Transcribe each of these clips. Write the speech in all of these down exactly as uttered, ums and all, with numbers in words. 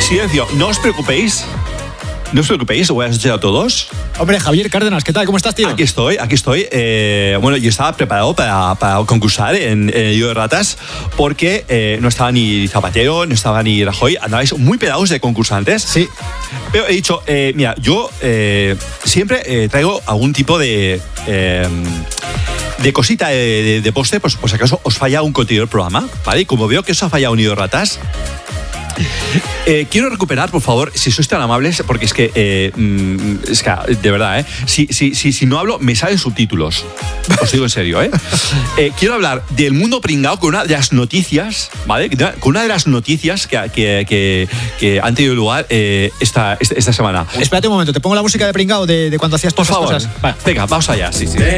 Silencio, no os preocupéis. No os preocupéis, buenas noches a todos. Hombre, Javier Cárdenas, ¿qué tal? ¿Cómo estás, tío? Aquí estoy, aquí estoy. Eh, bueno, yo estaba preparado para, para concursar en, en el Lío de Ratas porque eh, no estaba ni Zapatero, no estaba ni Rajoy. Andabais muy pegados de concursantes. Sí. Pero he dicho, eh, mira, yo eh, siempre eh, traigo algún tipo de... Eh, de cosita de, de, de postre, pues, pues acaso os falla un contenido del programa, ¿vale? Y como veo que os ha fallado un Lío de Ratas... Eh, quiero recuperar, por favor, si sois tan amables, porque es que, eh, es que de verdad, ¿eh? Si, si, si, si no hablo, me salen subtítulos. Os digo en serio, ¿eh? eh quiero hablar del mundo pringao con una de las noticias, ¿vale? Con una de las noticias que, que, que, que han tenido lugar eh, esta, esta, esta semana. Espérate un momento, ¿te pongo la música de pringao de, de cuando hacías todas por favor, esas cosas? Vale. Venga, vamos allá, sí, sí.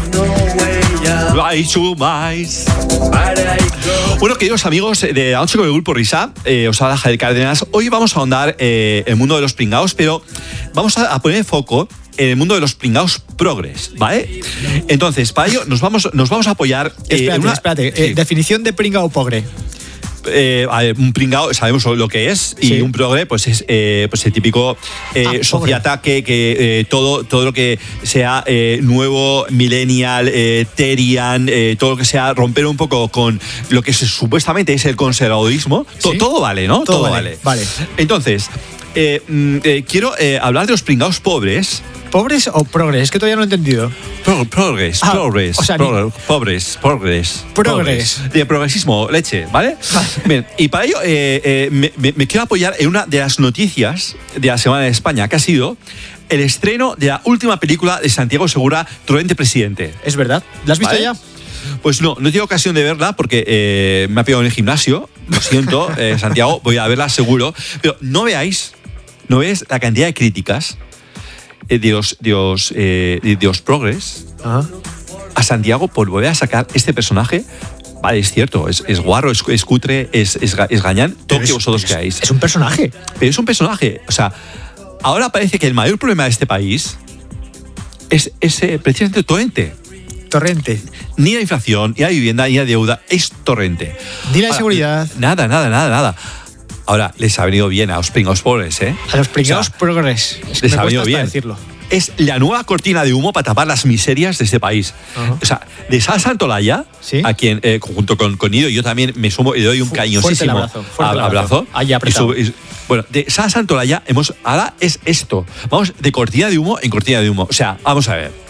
Bueno, queridos amigos de Anoche con el Grupo Risa, eh, os habla Javier Cárdenas. Hoy vamos a ahondar eh, el mundo de los pringaos, pero vamos a, a poner foco en el mundo de los pringaos progres, ¿vale? Entonces, para ello nos vamos, nos vamos a apoyar... Eh, espérate, en una, espérate. sí. Eh, definición de pringao progre. Eh, a ver, un pringao sabemos lo que es, y sí. Un progre pues es eh, pues el típico eh, ah, sociata que, que eh, todo, todo lo que sea eh, nuevo, millennial, eh, terian, eh, todo lo que sea romper un poco con lo que se, supuestamente es el conservadurismo, to, ¿sí? Todo vale, ¿no? Todo, todo vale, vale. vale. Entonces, eh, eh, quiero eh, hablar de los pringaos pobres. ¿Pobres o progres? Es que todavía no he entendido. Pro, progres, ah, progres, o sea, progres, ni... pobres, progres, progres. progres. De progresismo, leche, ¿vale? Bien, y para ello eh, eh, me, me, me quiero apoyar en una de las noticias de la Semana de España, que ha sido el estreno de la última película de Santiago Segura, Torrente Presidente. ¿Es verdad? ¿La has visto ¿Vale? ya? Pues no, no he tenido ocasión de verla porque eh, me ha pillado en el gimnasio. Lo siento, eh, Santiago, voy a verla seguro. Pero no veáis, no veáis la cantidad de críticas de los, de los, eh, de los progres Ajá. a Santiago por volver a sacar este personaje. Vale, es cierto, es, es guarro, es, es cutre, es, es, es gañán, todo lo que vosotros queráis. Es un personaje. Pero es un personaje. O sea, ahora parece que el mayor problema de este país es ese precisamente Torrente. Torrente. Ni la inflación, ni la vivienda, ni la deuda, es Torrente. Ni la ahora, inseguridad. Nada, nada, nada, nada. Ahora, les ha venido bien a los pringaos pobres, ¿eh? A los pringaos o sea, progres. Es que les me ha venido bien. Decirlo. Es la nueva cortina de humo para tapar las miserias de este país. Uh-huh. O sea, de Sara Santolaya, ¿sí? A quien, eh, junto con, con Ido, yo también me sumo y le doy un cariñosísimo fuerte el abrazo. Fuerte el abrazo. abrazo. Ahí apretado. Y su, y, bueno, de Sara Santolaya, hemos, ahora es esto. Vamos de cortina de humo en cortina de humo. O sea, vamos a ver.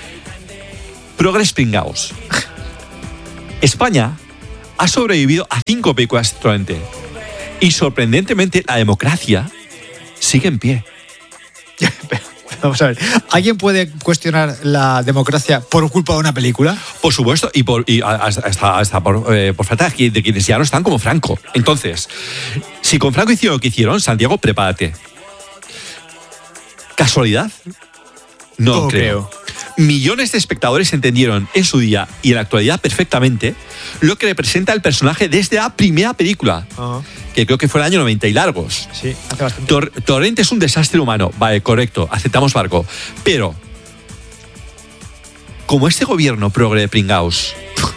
Progres pringaos. España ha sobrevivido a cinco películas Torrente. Y sorprendentemente, la democracia sigue en pie. Vamos a ver, ¿alguien puede cuestionar la democracia por culpa de una película? Por supuesto, y, por, y hasta, hasta, hasta por, eh, por falta de quienes ya no están como Franco. Entonces, si con Franco hicieron lo que hicieron, Santiago, prepárate. ¿Casualidad? No, no creo. creo. Millones de espectadores entendieron en su día y en la actualidad perfectamente lo que representa el personaje desde la primera película, uh-huh. que creo que fue el año noventa y largos. Sí, hace bastante. Tor- Torrente es un desastre humano. Vale, correcto, aceptamos barco. Pero, como este gobierno progre de pringaos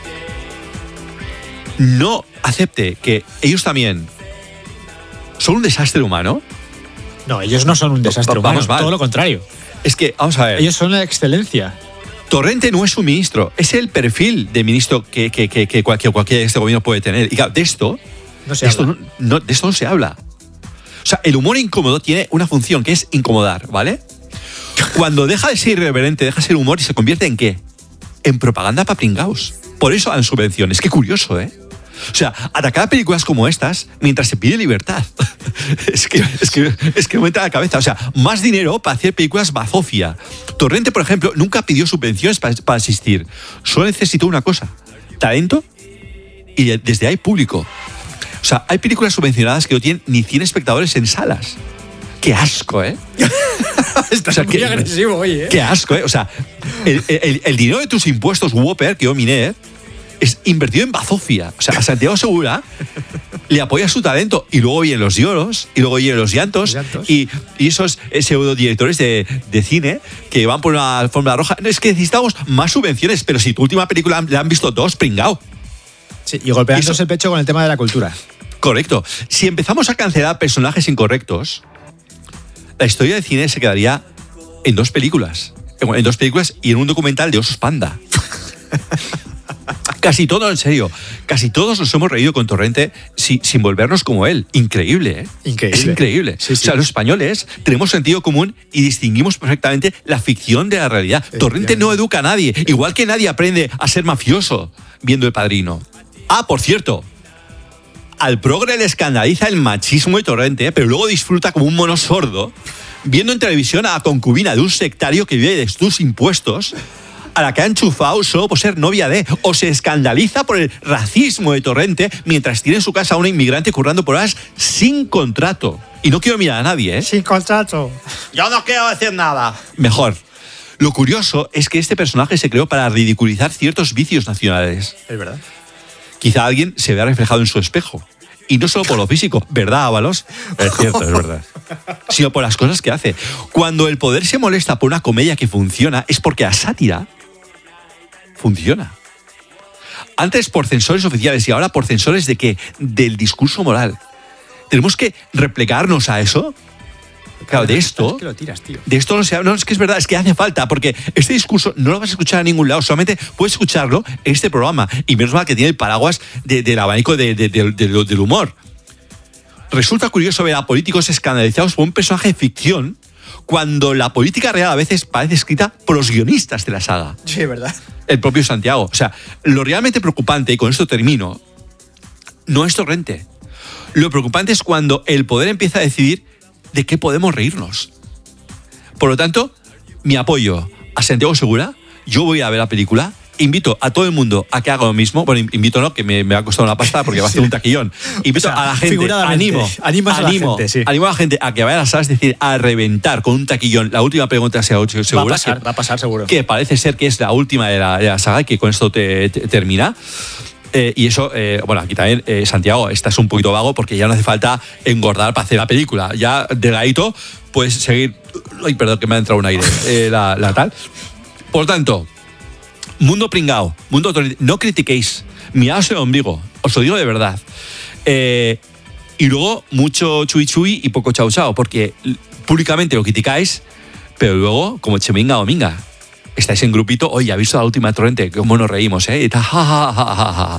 no acepte que ellos también son un desastre humano... No, ellos no son un desastre humano, vamos, todo lo contrario. Es que, vamos a ver. Ellos son la excelencia. Torrente no es un ministro, es el perfil de ministro que, que, que, que cualquier, cualquier de este gobierno puede tener. Y claro, de esto no se de habla. Esto no, no, de esto no se habla. O sea, el humor incómodo tiene una función que es incomodar, ¿vale? Cuando deja de ser irreverente, deja de ser humor y se convierte en ¿qué? En propaganda para pringaos. Por eso dan subvenciones. Qué curioso, ¿eh? O sea, atacar películas como estas mientras se pide libertad. es que es que, es que me entra a la cabeza. O sea, más dinero para hacer películas bazofia. Torrente, por ejemplo, nunca pidió subvenciones para, para asistir. Solo necesitó una cosa: talento y desde ahí público. O sea, hay películas subvencionadas que no tienen ni cien espectadores en salas. ¡Qué asco, eh! Estás o sea, muy qué, agresivo hoy, ¿eh? ¡Qué asco, eh! O sea, el, el, el dinero de tus impuestos, Whopper, que yo miné, es invertido en bazofia. O sea, a Santiago Segura le apoya su talento y luego vienen los lloros y luego vienen los llantos, los llantos. Y, y esos pseudodirectores de, de cine que van por una alfombra roja. No, es que necesitamos más subvenciones, pero si tu última película la han visto dos, pringao. Sí, y golpeándose el pecho con el tema de la cultura. Correcto. Si empezamos a cancelar personajes incorrectos, la historia del cine se quedaría en dos películas. En dos películas y en un documental de osos panda. Casi todo, en serio, casi todos nos hemos reído con Torrente sin, sin volvernos como él. Increíble, ¿eh? Increíble. Es increíble. Sí, sí. O sea, los españoles tenemos sentido común y distinguimos perfectamente la ficción de la realidad. Torrente no educa a nadie, igual que nadie aprende a ser mafioso viendo El Padrino. Ah, por cierto, al progre le escandaliza el machismo de Torrente, ¿eh? Pero luego disfruta como un mono sordo viendo en televisión a la concubina de un sectario que vive de tus impuestos, a la que ha enchufado solo por ser novia de, o se escandaliza por el racismo de Torrente mientras tiene en su casa a una inmigrante currando por horas sin contrato. Y no quiero mirar a nadie, ¿eh? Sin contrato. Yo no quiero decir nada. Mejor. Lo curioso es que este personaje se creó para ridiculizar ciertos vicios nacionales. Es verdad. Quizá alguien se vea reflejado en su espejo. Y no solo por lo físico, ¿verdad, Ábalos? Es cierto, es verdad. Sino por las cosas que hace. Cuando el poder se molesta por una comedia que funciona, es porque la sátira funciona. Antes por censores oficiales y ahora por censores de qué? Del discurso moral. ¿Tenemos que replegarnos a eso? Claro, de esto, Es que lo tiras, tío. de esto no se habla, no, es que es verdad, es que hace falta, porque este discurso no lo vas a escuchar a ningún lado, solamente puedes escucharlo en este programa, y menos mal que tiene el paraguas de, del abanico de, de, de, de, del humor. Resulta curioso ver a políticos escandalizados por un personaje de ficción, cuando la política real a veces parece escrita por los guionistas de la saga. Sí, es verdad. El propio Santiago. O sea, lo realmente preocupante, y con esto termino, no es Torrente. Lo preocupante es cuando el poder empieza a decidir de qué podemos reírnos. Por lo tanto, mi apoyo a Santiago Segura. Yo voy a ver la película. Invito a todo el mundo a que haga lo mismo. Bueno, invito no, que me, me va a costar una pasta porque va a ser un taquillón. Invito O sea, a la gente, figuradamente, animo, animas a la animo, gente, sí. animo a la gente a que vaya a las salas, es decir, a reventar con un taquillón. La última pregunta sea Segura. Va a pasar, que, va a pasar seguro. Que parece ser que es la última de la, de la saga y que con esto te, te, termina. Eh, y eso, eh, bueno, aquí también, eh, Santiago, estás un poquito vago porque ya no hace falta engordar para hacer la película. Ya delgadito puedes seguir. Ay, perdón, que me ha entrado un aire. Eh, la, la tal. Por lo tanto, mundo pringao, mundo autoritario, no critiquéis, miraos el ombligo, os lo digo de verdad. Eh, y luego, mucho chui chui y poco chau chau, porque públicamente lo criticáis, pero luego, como cheminga o minga. Estáis en grupito, oye, ¿has visto la última Torrente? Cómo nos reímos, ¿eh? Y ta, ja, ja, ja, ja, ja.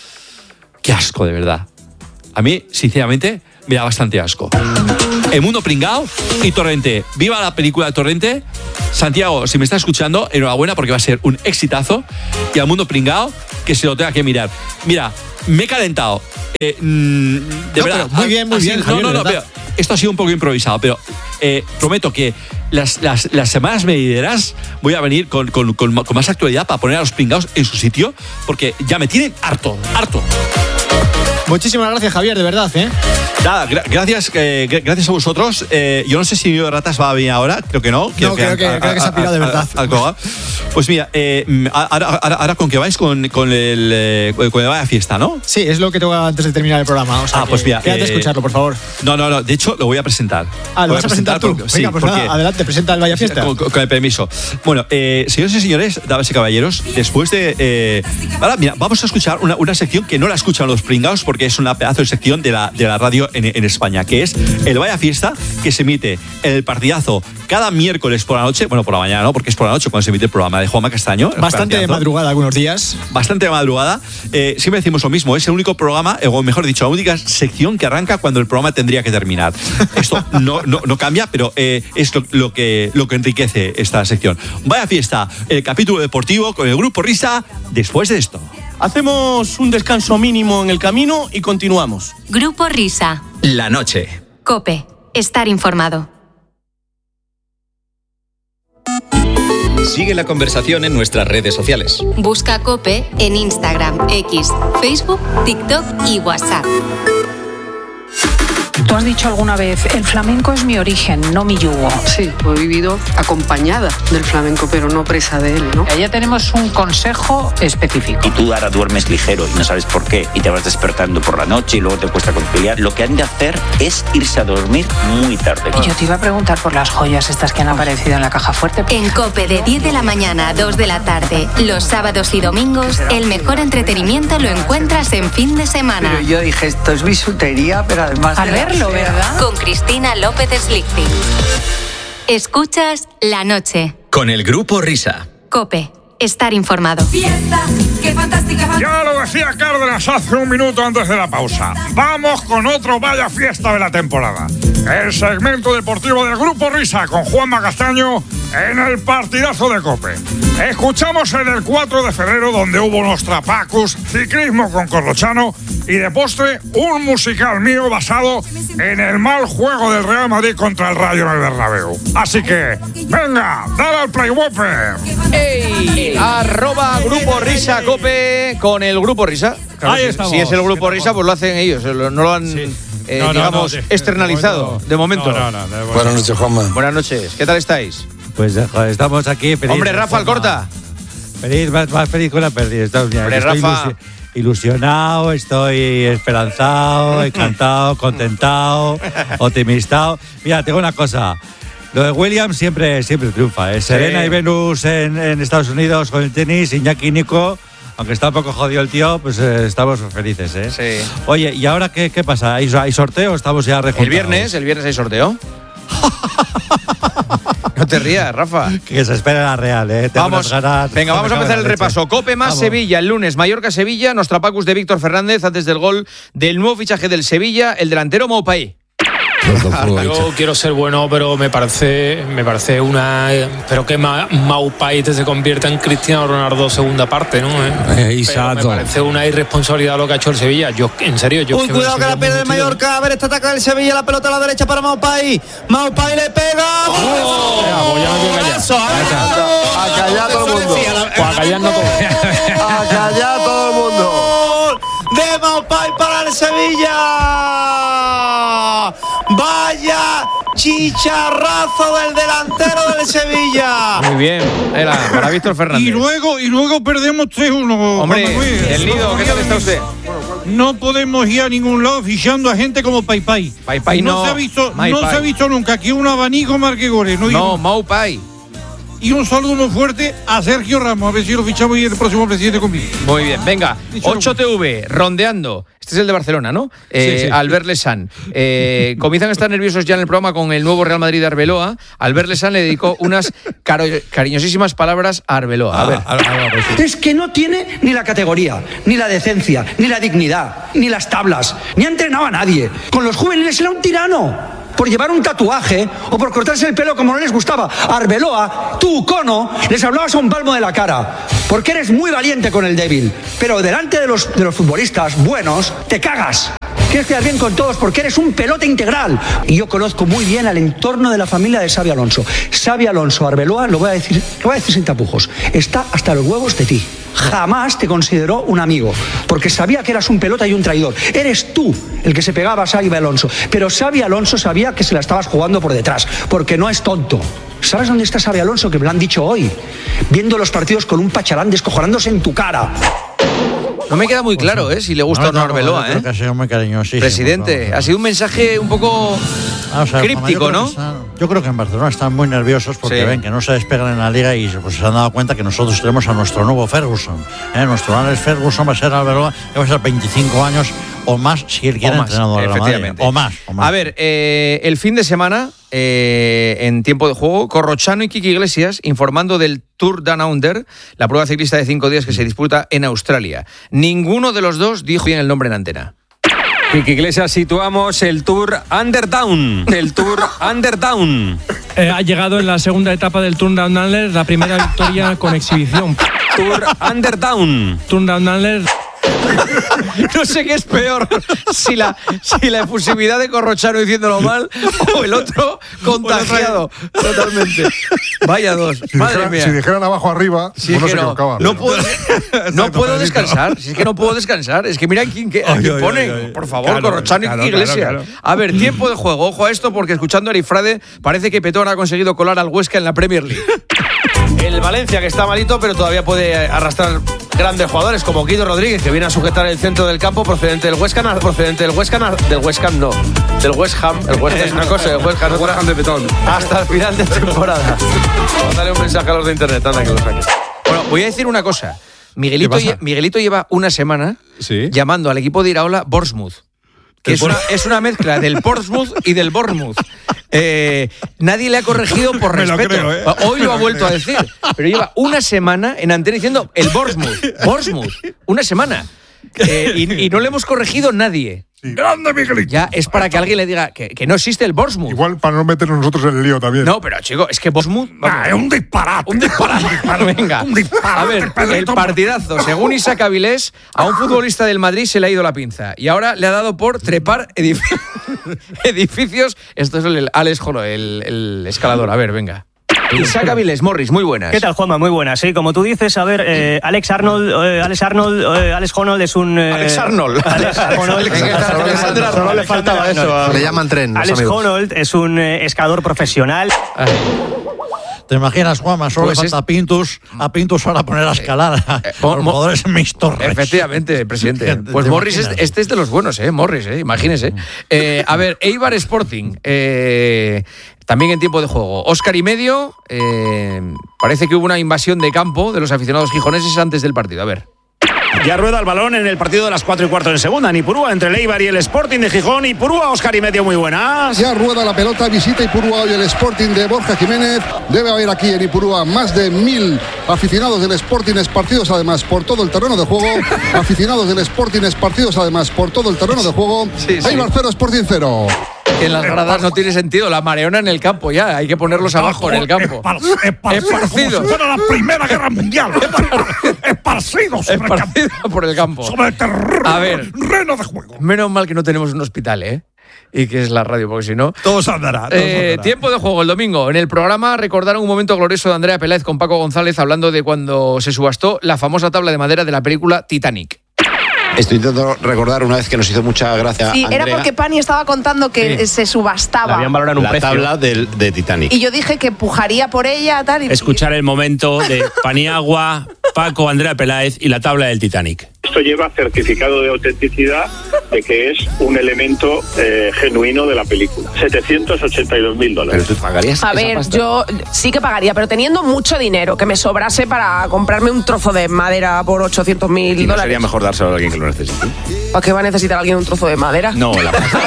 Qué asco, de verdad. A mí, sinceramente, me da bastante asco. El mundo pringao y Torrente. ¡Viva la película de Torrente! Santiago, si me estás escuchando, enhorabuena porque va a ser un exitazo. Y al mundo pringao, que se lo tenga que mirar. Mira, me he calentado. Eh, mm, de No, verdad. pero muy bien, muy así, bien, No, Javier, no, no, de verdad. pero esto ha sido un poco improvisado, pero eh, prometo que las, las, las semanas venideras voy a venir con, con, con, con más actualidad para poner a los pringados en su sitio, porque ya me tienen harto, harto. Muchísimas gracias, Javier, de verdad, ¿eh? Nada, gra- gracias, eh, gra- gracias a vosotros. Eh, yo no sé si Nido de Ratas va a venir ahora, creo que no. No, creo que- creo que se ha pirado de verdad. Al Coga. Pues mira, eh, ahora, ahora, ahora con que vais con, con el eh, con el Vaya Fiesta, ¿no? Sí, es lo que tengo antes de terminar el programa. O sea Ah, que pues mira, quédate a eh, escucharlo, por favor. No, no, no. De hecho, lo voy a presentar. Ah, ¿lo voy vas a presentar tú? porque- Venga, sí, pues porque- nada, adelante, presenta el Vaya Fiesta. Con, con- con el permiso. Bueno, eh, señores y señores, damas y caballeros, después de... Eh, ahora, mira, vamos a escuchar una, una sección que no la escuchan los pringados porque es una pedazo de sección de la, de la radio en, en España, que es el Vaya Fiesta, que se emite el partidazo cada miércoles por la noche, bueno, por la mañana, ¿no? Porque es por la noche cuando se emite el programa de Juanma Castaño. el Bastante de partidazo. madrugada algunos días. Bastante de madrugada. Eh, siempre decimos lo mismo, es el único programa, o mejor dicho, la única sección que arranca cuando el programa tendría que terminar. Esto no, no, no cambia, pero eh, es lo, lo, que, lo que enriquece esta sección. Vaya Fiesta, el capítulo deportivo con el Grupo Risa, después de esto. Hacemos un descanso mínimo en el camino y continuamos. Grupo Risa. La noche. Cope. Estar informado. Sigue la conversación en nuestras redes sociales. Busca Cope en Instagram, X, Facebook, TikTok y WhatsApp. has dicho alguna vez, el flamenco es mi origen, no mi yugo. Sí, he vivido acompañada del flamenco, pero no presa de él, ¿no? Ya tenemos un consejo específico. Y tú ahora duermes ligero y no sabes por qué, y te vas despertando por la noche y luego te cuesta conciliar. Lo que han de hacer es irse a dormir muy tarde. Y yo te iba a preguntar por las joyas estas que han aparecido en la caja fuerte. En COPE de diez de la mañana a dos de la tarde, los sábados y domingos, el mejor entretenimiento lo encuentras en fin de semana. Pero yo dije, esto es bisutería, pero además... Al verlo, ¿verdad? Con Cristina López Slichting. Escuchas La Noche. Con el Grupo Risa. COPE. Estar informado. Fiesta, qué fantástica. Ya lo decía Cárdenas hace un minuto antes de la pausa. Vamos con otro Vaya Fiesta de la temporada. El segmento deportivo del Grupo Risa con Juanma Castaño en el partidazo de COPE. Escuchamos en el cuatro de febrero, donde hubo Nostrapacus, ciclismo con Corrochano y de postre un musical mío basado en el mal juego del Real Madrid contra el Rayo en el Bernabéu. Así que, venga, dale al play, Whopper. ¡Ey! Arroba Grupo Risa COPE con el Grupo Risa. Claro, Ahí si, estamos. si es el Grupo Risa, pues lo hacen ellos, no lo han, Sí. eh, No, no, digamos, no, de- externalizado. De momento. No, no, no, de momento. Buenas noches, Juanma. Buenas noches, ¿qué tal estáis? Pues joder, estamos aquí felices. Hombre, Rafa Alcorta. Feliz, más, más feliz con la pérdida. Estamos, mira, Hombre, estoy Rafa. ilusi- ilusionado, estoy esperanzado, encantado, contentado, optimistado. Mira, tengo una cosa. Lo de Williams siempre, siempre triunfa. ¿eh? Serena Sí. y Venus en, en Estados Unidos con el tenis, Iñaki y Nico, aunque está un poco jodido el tío, pues eh, estamos felices. ¿eh? Sí. Oye, ¿y ahora qué, qué pasa? ¿Hay, ¿Hay sorteo o estamos ya rejuntados? El viernes, el viernes hay sorteo. No te rías, Rafa. Que se espera la Real, ¿eh? Tengo Vamos, unas ganas, venga, vamos a me cago en empezar el la leche. repaso. COPE más Vamos. Sevilla, el lunes, Mallorca-Sevilla, Nostrapacus de Víctor Fernández antes del gol del nuevo fichaje del Sevilla, el delantero Maupay. Yo quiero ser bueno, pero me parece me parece una... Pero que Ma- Maupay se convierta en Cristiano Ronaldo segunda parte, ¿no? Eh, pero me parece una irresponsabilidad lo que ha hecho el Sevilla. Yo, en serio, yo... Uy, que cuidado me que la siento pierde muy el metido. Mallorca. A ver, este ataque del Sevilla, la pelota a la derecha para Maupay. Maupay le pega. ¡Gol! Venga, pues ya me voy a callar. Eso, A callar todo el mundo. Pues a callar no todo. A callar todo el mundo. Gol de Maupay para el Sevilla. Vaya chicharrazo del delantero del Sevilla. Muy bien, era para Víctor Fernández. Y luego, y luego perdemos tres uno. Hombre, Juan Manuel. el Nido, ¿qué tal está usted? No podemos ir a ningún lado fichando a gente como Pai Pai. Pai Pai no, se ha visto, Mai no Pai. se ha visto nunca que un abanico marque goles. No, No, y, Maupay. y un saludo muy fuerte a Sergio Ramos. A ver si lo fichamos y el próximo presidente conmigo. Muy bien, venga. Dicho ocho T V, rondeando. Este es el de Barcelona, ¿no? Eh, Sí, sí. Albert Lesan. Eh, comienzan a estar nerviosos ya en el programa con el nuevo Real Madrid de Arbeloa. Albert Lesan le dedicó unas caro- cariñosísimas palabras a Arbeloa. A ver. Es que no tiene ni la categoría, ni la decencia, ni la dignidad, ni las tablas, ni ha entrenado a nadie. Con los juveniles era un tirano. Por llevar un tatuaje o por cortarse el pelo como no les gustaba. Arbeloa, tú, Cono, les hablabas a un palmo de la cara. Porque eres muy valiente con el débil. Pero delante de los, de los futbolistas buenos, te cagas. Quieres quedar bien con todos porque eres un pelote integral. Y yo conozco muy bien al entorno de la familia de Xabi Alonso. Xabi Alonso, Arbeloa, lo voy a decir, lo voy a decir sin tapujos, está hasta los huevos de ti. Jamás te consideró un amigo, porque sabía que eras un pelota y un traidor. Eres tú el que se pegaba a Xabi Alonso. Pero Xabi Alonso sabía que se la estabas jugando por detrás, porque no es tonto. ¿Sabes dónde está Xabi Alonso? Que me lo han dicho hoy. Viendo los partidos con un pacharán descojonándose en tu cara. No me queda muy claro, ¿eh? Si le gusta o no Arbeloa, Creo ¿eh? que ha sido muy cariñosísimo. Presidente, vamos. ha sido un mensaje un poco Vamos a ver, críptico, Juanma, yo creo ¿no? que están- yo creo que en Barcelona están muy nerviosos porque Sí. ven que no se despegan en la liga y pues, se han dado cuenta que nosotros tenemos a nuestro nuevo Ferguson. ¿eh? Nuestro Alex Ferguson va a ser Arbeloa, que va a ser veinticinco años o más si él quiere O más, entrenador de la Madrid. efectivamente. O más, o más. A ver, eh, el fin de semana, eh, en tiempo de juego, Corrochano y Kiki Iglesias informando del Tour Down Under, la prueba ciclista de cinco días que se disputa en Australia. Ninguno de los dos dijo bien el nombre en antena. Kiki Iglesias, situamos el Tour Underdown. El Tour Underdown. Eh, ha llegado en la segunda etapa del Tour Down Under, la primera victoria con exhibición. Tour Underdown. Tour Down Under. No sé qué es peor, si la, si la efusividad de Corrochano diciéndolo mal o el otro contagiado totalmente. Vaya dos, Si madre dijeran, mía. si dijeran abajo arriba, Si uno es se que no, equivocaba. no puedo, no puedo descansar, si es que no puedo descansar. Es que mira quién, qué- a Ay, quién ay, ponen, ay, ay. por favor, Claro, Corrochano claro, y Iglesias. claro, claro. A ver, tiempo de juego, ojo a esto, porque escuchando a Arifrade parece que Petón ha conseguido colar al Huesca en la Premier League. El Valencia, que está malito, pero todavía puede arrastrar grandes jugadores como Guido Rodríguez, que viene a sujetar el centro del campo procedente del West Ham, procedente del West Ham, del West Ham no, del West Ham, el West Ham es una cosa, el West Ham es otra, de Petón. hasta el final de temporada. Vamos a darle un mensaje a los de internet, anda que lo saques. Bueno, voy a decir una cosa. Miguelito, ¿Qué pasa? lle- Miguelito lleva una semana Sí. llamando al equipo de Iraola Bournemouth, que El es una, Bor- es una mezcla del Portsmouth y del Bournemouth. Eh, nadie le ha corregido por Me lo respeto. creo, ¿eh? Hoy lo ha vuelto a decir, pero lleva una semana en antena diciendo el Bournemouth, Bournemouth, una semana. Eh, y, y no le hemos corregido nadie. ¡Grande, Miguelito! Ya es para que alguien le diga que, que no existe el Bournemouth. Igual para no meternos nosotros en el lío también. No, pero chico, es que Bournemouth. Ah, es un disparate. Un disparate. Venga. Un disparate, A ver, Pedrito. el partidazo. Según Isaac Avilés, a un futbolista del Madrid se le ha ido la pinza. Y ahora le ha dado por trepar edifi- edificios. Esto es el Alex Jolo, el, el escalador. A ver, venga. Isaac Avilés, Morris, muy buenas. ¿Qué tal, Juanma? Muy buenas. Sí, como tú dices, a ver, eh, Alex Arnold, eh, Alex Arnold, eh, Alex Honnold es un. eh, Alex Arnold. Alex Honnold. Solo le faltaba eso. a- Le llaman tren, los Alex amigos. Honnold es un eh, escalador profesional. ¿Te imaginas, Juanma? Solo Pues le falta a Pintus, a Pintus ahora poner a escalar a, a los Mo- jugadores en mis torres. Efectivamente, presidente. ¿Te Pues Morris, es- imaginas? este es de los buenos, ¿eh? Morris, ¿eh? Imagínese. Eh, a ver, Eibar Sporting. eh, también en tiempo de juego. Óscar y medio. eh, parece que hubo una invasión de campo de los aficionados gijoneses antes del partido. A ver. Ya rueda el balón en el partido de las cuatro y cuarto en segunda. Nipurúa entre el Eibar y el Sporting de Gijón. Nipurúa, Óscar y medio, muy buenas. Ya rueda la pelota, visita Ipurúa hoy el Sporting de Borja Jiménez. Debe haber aquí en Ipurúa más de mil aficionados del Sporting esparcidos además por todo el terreno de juego. Aficionados del Sporting esparcidos además por todo el terreno de juego. Sí, sí. Eibar cero, Sporting cero. Que en las gradas no tiene sentido. La mareona en el campo ya. Hay que ponerlos abajo en el campo. Esparcidos. Como si fuera la Primera Guerra Mundial. Esparcidos sobre el campo. Esparcidos por el campo. Sobre el terreno A ver. de juego. Menos mal que no tenemos un hospital, ¿eh? Y que es la radio, porque si no. Todo se andará. todo se Eh, andará. tiempo de juego el domingo. En el programa recordaron un momento glorioso de Andrea Peláez con Paco González hablando de cuando se subastó la famosa tabla de madera de la película Titanic. Estoy intentando recordar una vez que nos hizo mucha gracia Sí, Andrea, era porque Pani estaba contando que Sí. se subastaba. la tabla del, de Titanic. Y yo dije que pujaría por ella, tal. Y, Escuchar el momento de Paniagua, Paco, Andrea Peláez y la tabla del Titanic. Esto lleva certificado de autenticidad de que es un elemento eh, genuino de la película. setecientos ochenta y dos mil dólares. ¿Pero tú pagarías A esa ver, pasta? yo sí que pagaría, pero teniendo mucho dinero, que me sobrase para comprarme un trozo de madera por ochocientos mil ¿Y no dólares. sería mejor dárselo a alguien que lo necesite? ¿Para qué va a necesitar alguien un trozo de madera? No, la pasta.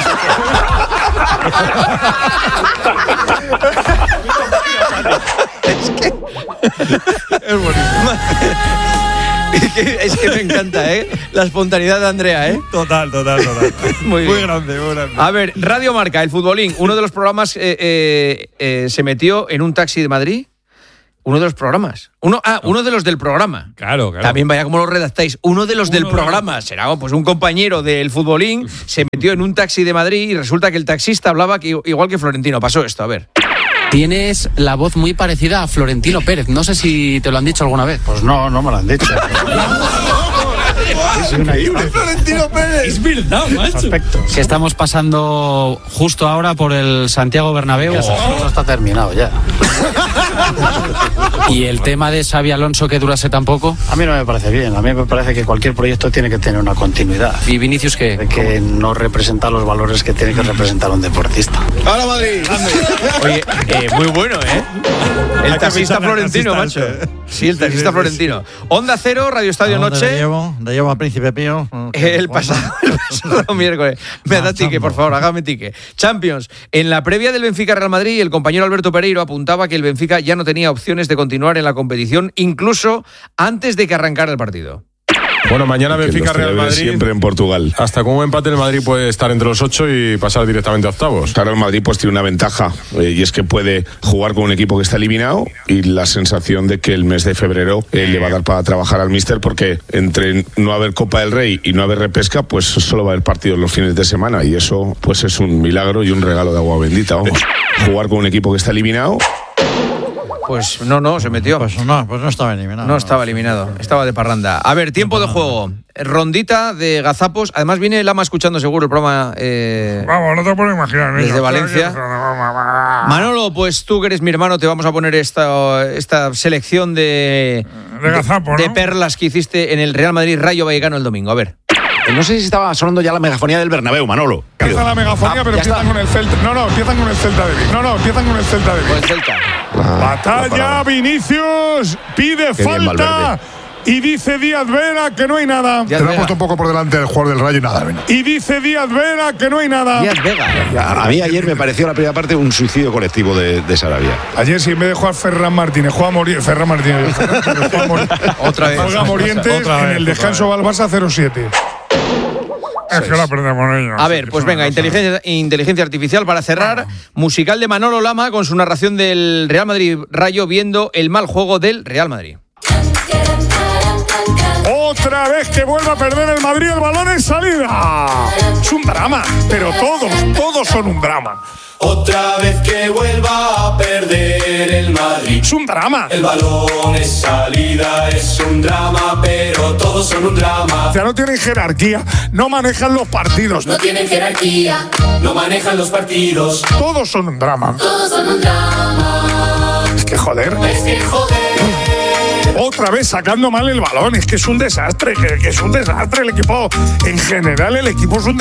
Es buenísimo. Es que, es que me encanta, ¿eh? La espontaneidad de Andrea, ¿eh? Total, total, total. Muy, Muy bien. grande, muy grande. A ver, Radio Marca, el futbolín. Uno de los programas eh, eh, eh, se metió en un taxi de Madrid. Uno de los programas. Uno, ah, uno de los del programa. Claro, claro. También vaya como lo redactáis. Uno de los del programa. Será pues un compañero del futbolín. Se metió en un taxi de Madrid y resulta que el taxista hablaba que, igual que Florentino. Pasó esto, a ver. Tienes la voz muy parecida a Florentino Pérez. No sé si te lo han dicho alguna vez. Pues no, no me lo han dicho. Es increíble. Florentino Pérez. Es verdad, macho. Que estamos pasando justo ahora por el Santiago Bernabéu. No está terminado ya. Y el tema de Xavi Alonso que durase tan poco. A mí no me parece bien. A mí me parece que cualquier proyecto tiene que tener una continuidad. ¿Y Vinicius qué? De que no representa los valores que tiene que representar un deportista. ¡Ahora Madrid! Oye, eh, muy bueno, ¿eh? El Hay que taxista pensar en el florentino, taxista macho. ese. Sí, el Sí, taxista sí, florentino. Onda Cero, Radio Estadio ¿A dónde Noche. le llevo? ¿Le llevo a Príncipe Pío? El pasado, el pasado miércoles. Me da tique, por favor, hágame tique. Champions. En la previa del Benfica Real Madrid, el compañero Alberto Pereiro apuntaba que el Benfica ya no tenía opciones de continuar en la competición, incluso antes de que arrancara el partido. Bueno, mañana Que Benfica los Real celebre Madrid. siempre en Portugal. Hasta con un empate el Madrid puede estar entre los ocho y pasar directamente a octavos. Ahora el Madrid pues tiene una ventaja eh, y es que puede jugar con un equipo que está eliminado y la sensación de que el mes de febrero eh, le va a dar para trabajar al míster, porque entre no haber Copa del Rey y no haber repesca, pues solo va a haber partidos los fines de semana y eso pues es un milagro y un regalo de agua bendita, vamos. Jugar con un equipo que está eliminado. Pues no, no, se metió. Pues no, pues no estaba eliminado. No estaba eliminado, estaba de parranda. A ver, tiempo de juego. Rondita de gazapos. Además viene Lama escuchando seguro el programa. Eh, Vamos, no te puedo imaginar. Desde niño. Valencia. Manolo, pues tú que eres mi hermano, te vamos a poner esta, esta selección de, de, gazapo, de ¿no? perlas que hiciste en el Real Madrid Rayo Vallecano el domingo. A ver. No sé si estaba sonando ya la megafonía del Bernabéu, Manolo. Empieza la megafonía, Ah, pero ya empiezan está. con el Celta. No, no, empiezan con el Celta de Vigo. No, no, empiezan con el Celta de Vigo. Con el Celta. Batalla, Vinicius, pide Qué bien, falta. Valverde. Y dice Díaz Vera que no hay nada. Díaz Te lo Vega. ha puesto un poco por delante el jugador del Rayo y nada. Ven. Y dice Díaz Vera que no hay nada. Díaz Vega. A mí ayer me pareció la primera parte un suicidio colectivo de, de Sarabia. Ayer, si en vez de jugar Ferran Martínez, juega Morientes. Ferran Martínez. Ferran, juega Mori- Otra vez. Juega Morientes, Otra vez, en el descanso va al Barça cero siete. Es que la perdemos, niños. A ver, pues venga, inteligencia, inteligencia artificial para cerrar. Musical de Manolo Lama con su narración del Real Madrid Rayo viendo el mal juego del Real Madrid. Otra vez que vuelva a perder el Madrid el balón en salida. Es un drama, pero todos, todos son un drama. Otra vez que vuelva a perder el Madrid. Es un drama. El balón es salida, es un drama, pero todos son un drama. Ya no tienen jerarquía, no manejan los partidos. No tienen jerarquía, no manejan los partidos. Todos son un drama. Todos son un drama. Es que joder. Es que joder. Otra vez sacando mal el balón, es que es un desastre, que, que es un desastre el equipo. En general el equipo es un desastre.